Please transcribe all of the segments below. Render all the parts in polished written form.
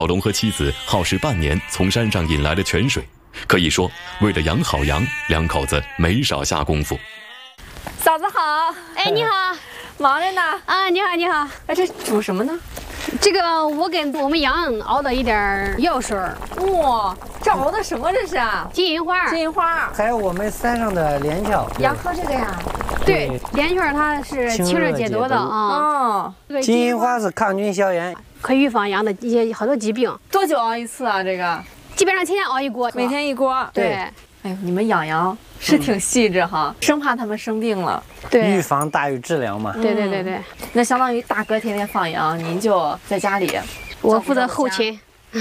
小龙和妻子耗时半年从山上引来了泉水，可以说为了养好羊，两口子没少下功夫。 嫂子好， 哎，你好， 忙着呢。 啊，你好，你好。 哎，这煮什么呢？ 这个我给我们羊熬的一点药水。 哇，这熬的什么这是啊？ 金银花。 金银花。 还有我们山上的连翘。 羊喝这个呀？ 对，连翘它是清热解毒的啊。 哦。 金银花是抗菌消炎， 可以预防羊的一些好多疾病。 多久熬一次啊？这个？ 基本上天天熬一锅。 每天一锅。 对。 哎呦，你们养羊是挺细致哈，生怕它们生病了。 对， 预防大于治疗嘛。 对对对对。 那相当于大哥天天放羊，您就在家里。 我负责后勤。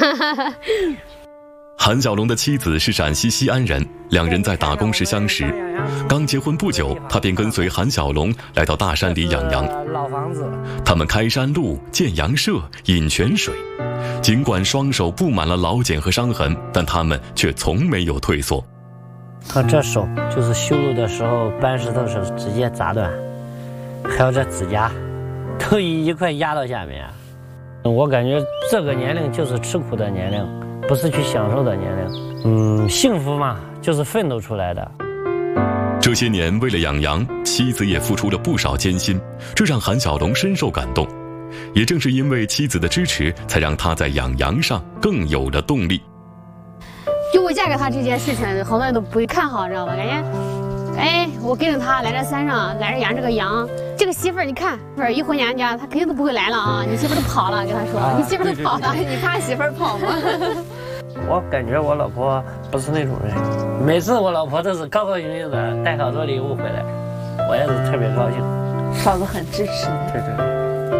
韩小龙的妻子是陕西西安人，两人在打工时相识。刚结婚不久，他便跟随韩小龙来到大山里养羊。 老房子， 他们开山路、建羊舍、引泉水。尽管双手布满了老茧和伤痕，但他们却从没有退缩。 这手就是修路的时候搬石头时直接砸断，还有这指甲，都一块压到下面。我感觉这个年龄就是吃苦的年龄，不是去享受的年龄。幸福嘛，就是奋斗出来的。 这些年为了养羊，妻子也付出了不少艰辛，这让韩小龙深受感动。也正是因为妻子的支持，才让他在养羊上更有了动力。 就我嫁给他这件事情，好多人都不会看好，知道吧？感觉，哎，我跟着他来这山上，来这养这个羊。这个媳妇儿，你看，一回娘家，他肯定都不会来了啊！你媳妇儿都跑了，跟他说，你媳妇儿都跑了， 你怕媳妇儿跑吗？ 我感觉我老婆不是那种人，每次我老婆都是高高兴兴的带好多礼物回来，我也是特别高兴。 嫂子很支持你。 对对。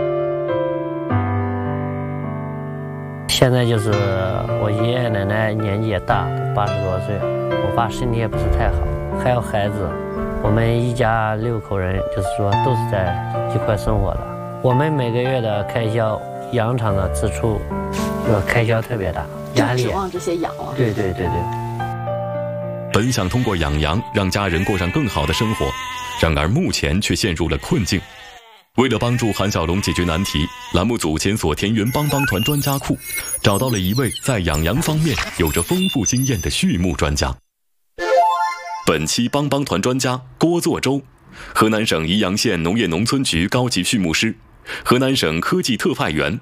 现在就是我爷爷奶奶年纪也大，都80多岁了，我爸身体也不是太好，还有孩子，我们一家6口人，就是说都是在一块生活的。我们每个月的开销，羊场的支出，开销特别大，压力。 指望这些羊了。 对对对对。 本想通过养羊让家人过上更好的生活，然而目前却陷入了困境。为了帮助韩小龙解决难题，栏目组检索田园帮帮团专家库，找到了一位在养羊方面有着丰富经验的畜牧专家。本期帮帮团专家郭作周，河南省宜阳县农业农村局高级畜牧师，河南省科技特派员。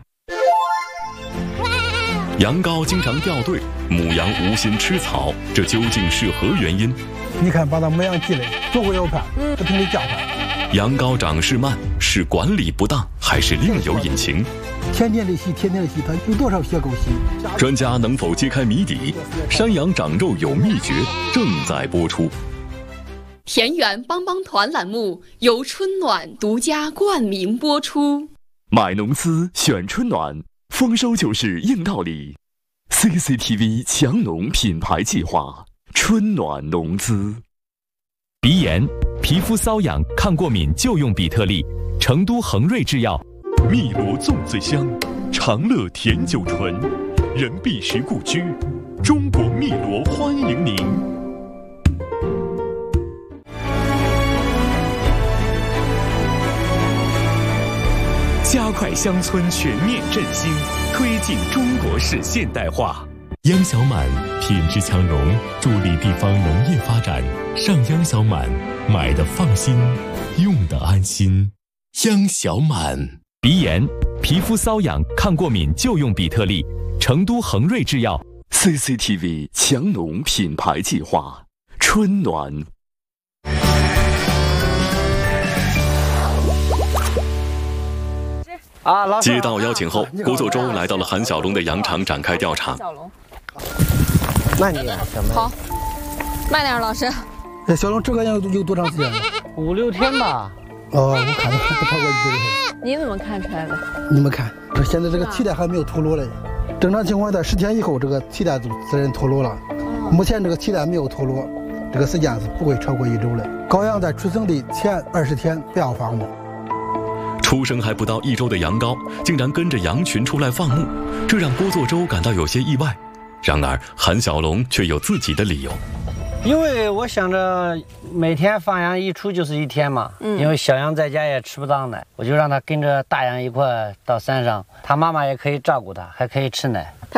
羊羔经常掉队，母羊无心吃草，这究竟是何原因？ 你看，把它母羊积累，左顾右盼，不停地叫唤。 羊羔长势慢，是管理不当，还是另有隐情？ 天天的洗，天天的洗，它有多少血沟洗？ 专家能否揭开谜底？山羊长肉有秘诀，正在播出。 田园帮帮团栏目由春暖独家冠名播出。 买农资选春暖，丰收就是硬道理。CCTV 强农品牌计划，春暖农资。 鼻炎、皮肤瘙痒、抗过敏就用比特利，成都恒瑞制药。 汨罗粽子香，长乐甜酒醇，人必食故居，中国汨罗欢迎您。 加快乡村全面振兴，推进中国式现代化。央小满品质强农，助力地方农业发展。上央小满，买的放心，用的安心。央小满。鼻炎、皮肤瘙痒、抗过敏就用比特利，成都恒瑞制药。 CCTV 强农品牌计划，春暖。 接到邀请后，郭作周来到了韩小龙的羊场展开调查。 慢点，小妹。 好，慢点，老师。 小龙，这个有多长时间 ？5、6天吧。 哦，我看着不超过1周天。 你怎么看出来的？ 你们看，现在这个脐带还没有脱落嘞。正常情况在10天以后，这个脐带就自然脱落了。目前这个脐带没有脱落，这个时间是不会超过1周的。羔羊在出生的前20天不要放牧。 出生还不到1周的羊羔，竟然跟着羊群出来放牧，这让郭作周感到有些意外。然而，韩小龙却有自己的理由。 因为我想着每天放羊一出就是一天嘛，因为小羊在家也吃不到奶，我就让它跟着大羊一块到山上，它妈妈也可以照顾它，还可以吃奶。